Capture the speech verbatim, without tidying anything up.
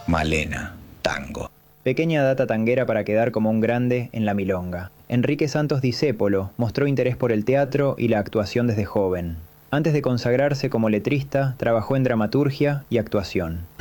Malena, tango. Pequeña data tanguera para quedar como un grande en la milonga. Enrique Santos Discépolo mostró interés por el teatro y la actuación desde joven. Antes de consagrarse como letrista, trabajó en dramaturgia y actuación.